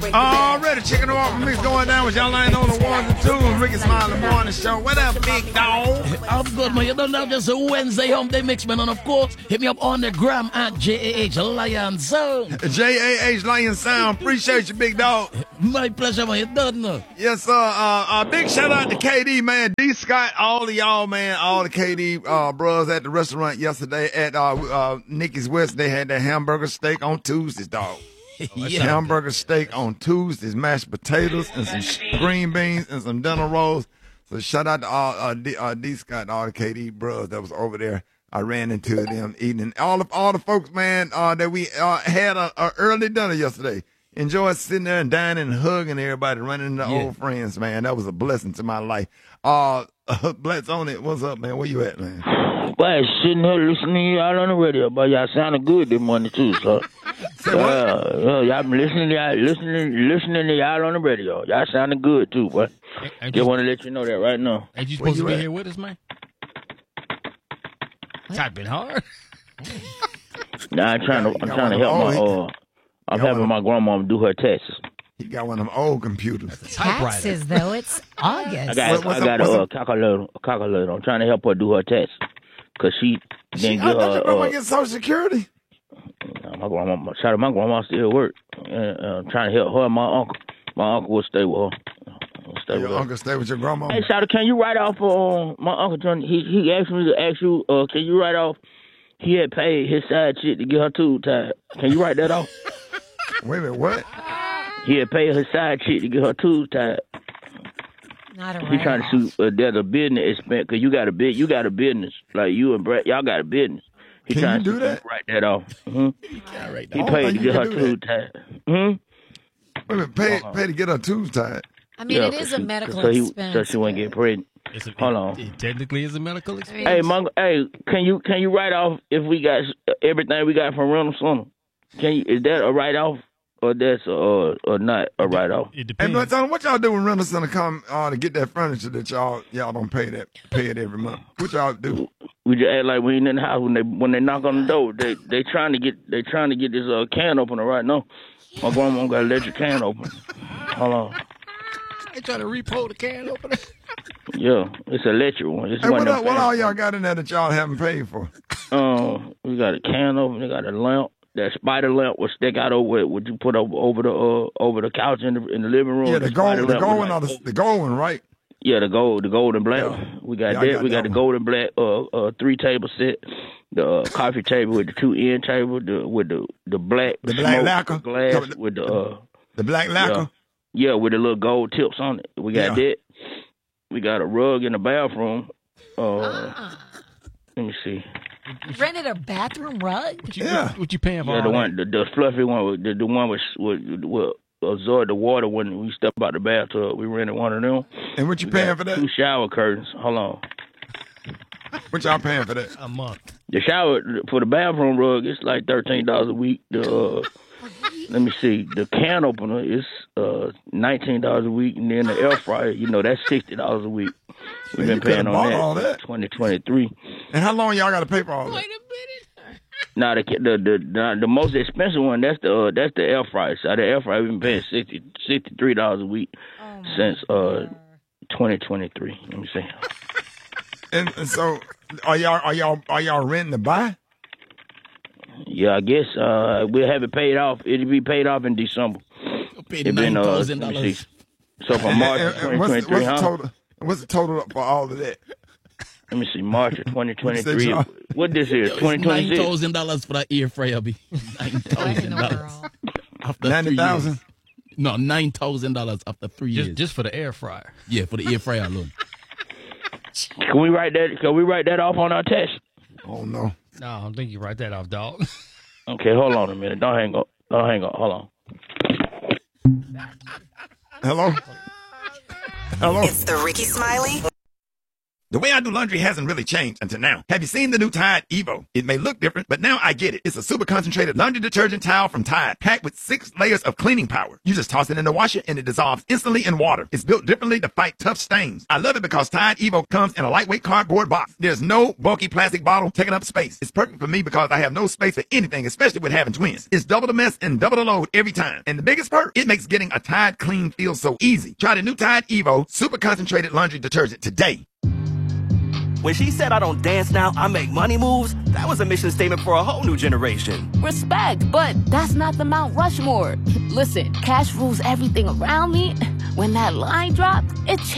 Already chicken and waffle mix going down with y'all ain't on the ones and twos. Ricky Smiley Morning Show. What up, big dog? I'm good, man. You don't know, just a Wednesday home day mix, man. And of course, hit me up on the gram at JAH Lion Sound. JAH Lion Sound. Appreciate you, big dog. My pleasure, man. You don't know. Yes, sir. Big shout out to KD, man. D Scott, all of y'all, man. All the KD bros at the restaurant yesterday at Nicky's West. They had that hamburger steak on Tuesdays, dog. Yeah. Hamburger steak on Tuesdays, mashed potatoes and some green beans and some dinner rolls. So shout out to all D Scott and all the KD bros that was over there. I ran into them eating. All the folks, man, that we had a early dinner yesterday. Enjoyed sitting there and dining and hugging everybody, running into old friends, man. That was a blessing to my life. Blacks on it. What's up, man? Where you at, man? Boy, sitting here listening to y'all on the radio, but y'all sounding good this morning too, so. Y'all been listening to y'all on the radio. Y'all sounding good too, boy. Just want to let you know that right now. Ain't you supposed to be here with us, man? Typing hard. Nah, I'm trying to help I'm helping my grandma do her taxes. You got one of them old computers. Taxes, though. It's August. I got a calculator. I'm trying to help her do her taxes. Because she didn't get her... grandma get Social Security? My grandma still work. I'm trying to help her and my uncle. My uncle will stay with her. Your uncle stay with your grandma? Hey, Shawty, can you write off my uncle John? He asked me to ask you, can you write off? He had paid his side chick to get her tube tied. Can you write that off? Wait a minute, what? He had paid her side chick to get her tube tied. Not a He trying to sue. There's a business expense because you got a business like you and Brett. Y'all got a business. He Can trying you do to that? write that off. He paid to get her tube tied. Wait a minute, pay to get her tubes tied. I mean, it is a medical expense. So she wouldn't get pregnant. Hold on. It technically is a medical expense. Hey, can you write off if we got everything we got from Reynolds Center? Is that a write off or that's or not a write off? It depends. Hey, tell them what y'all do when Reynolds Center come to get that furniture that y'all don't pay it every month. What y'all do? We just act like we ain't in the house when they knock on the door. They trying to get this can opener right now. My grandma got an electric can opener. Hold on. They trying to repo the can opener. Yeah, it's an electric one. Hey, what all y'all got in there that y'all haven't paid for? We got a can opener. We got a lamp. That spider lamp will stick out over it. Would you put over the couch in the living room? Yeah, the gold one, right? Yeah, the gold and black. Yeah. We got that. We got the gold and black 3-table set. The coffee table with the 2 end table with the black lacquer glass with the black lacquer. Yeah, with the little gold tips on it. We got that. We got a rug in the bathroom. Let me see. Rented a bathroom rug? What you paying for? Yeah, the fluffy one, the one with absorb the water when we step out the bathtub. We rented one of them. And what you paying for that? 2 shower curtains. Hold on. What y'all paying for that? A month. The shower for the bathroom rug, it's like $13 a week. Let me see. The can opener is $19 a week, and then the air fryer, that's $60 a week. We've been paying on that 2023. And how long y'all got to pay for all that? Wait a minute. Now the most expensive one, that's the air fryer. So the air fryer we've been paying $63 a week since 2023. Let me see. And so are y'all renting to buy? Yeah, I guess we'll have it paid off. It'll be paid off in December. Paid $9,000. So from March of 2023, what's the total for all of that? Let me see, March of 2023. What this is, 2026? $9,000 for that air fryer, be $9,000. After 90,000? No, $9,000 after 3 years. Just for the air fryer. Yeah, for the air fryer alone. Can we write that off on our test? Oh no. No, I don't think you write that off, dog. Okay, hold on a minute. Don't hang up. Hold on. Hello? It's the Ricky Smiley The way I do laundry hasn't really changed until now. Have you seen the new Tide Evo? It may look different, but now I get it. It's a super concentrated laundry detergent towel from Tide, packed with 6 layers of cleaning power. You just toss it in the washer and it dissolves instantly in water. It's built differently to fight tough stains. I love it because Tide Evo comes in a lightweight cardboard box. There's no bulky plastic bottle taking up space. It's perfect for me because I have no space for anything, especially with having twins. It's double the mess and double the load every time. And the biggest perk, it makes getting a Tide clean feel so easy. Try the new Tide Evo super concentrated laundry detergent today. When she said I don't dance now, I make money moves, that was a mission statement for a whole new generation. Respect, but that's not the Mount Rushmore. Listen, cash rules everything around me. When that line dropped, it changed.